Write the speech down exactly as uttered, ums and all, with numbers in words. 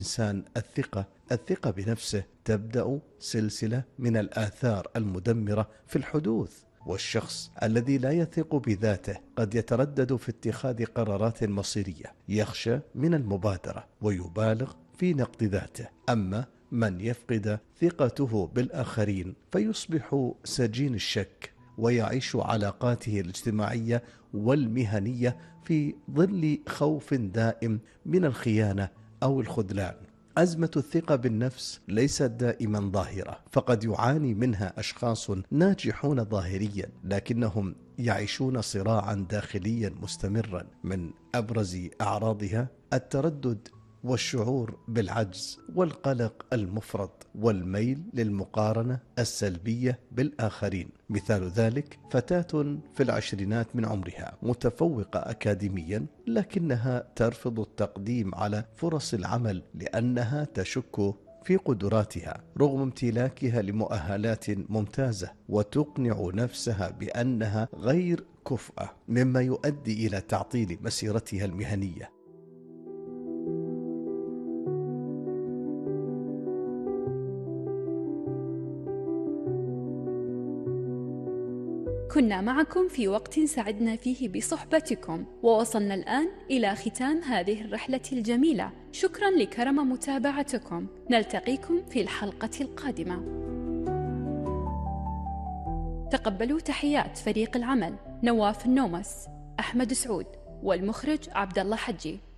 الإنسان الثقة الثقة بنفسه تبدأ سلسلة من الآثار المدمرة في الحدوث، والشخص الذي لا يثق بذاته قد يتردد في اتخاذ قرارات مصيرية، يخشى من المبادرة ويبالغ في نقد ذاته. أما من يفقد ثقته بالآخرين فيصبح سجين الشك، ويعيش علاقاته الاجتماعية والمهنية في ظل خوف دائم من الخيانة أو الخذلان. أزمة الثقة بالنفس ليست دائما ظاهرة، فقد يعاني منها أشخاص ناجحون ظاهريا لكنهم يعيشون صراعا داخليا مستمرا. من أبرز أعراضها التردد والشعور بالعجز والقلق المفرط والميل للمقارنة السلبية بالآخرين. مثال ذلك فتاة في العشرينات من عمرها متفوقة أكاديميا، لكنها ترفض التقديم على فرص العمل لأنها تشك في قدراتها رغم امتلاكها لمؤهلات ممتازة، وتقنع نفسها بأنها غير كفءة، مما يؤدي إلى تعطيل مسيرتها المهنية. كنا معكم في وقت سعدنا فيه بصحبتكم، ووصلنا الآن إلى ختام هذه الرحلة الجميلة. شكرا لكرم متابعتكم، نلتقيكم في الحلقة القادمة. تقبلوا تحيات فريق العمل: نواف النومس، أحمد سعود، والمخرج عبد الله حجي.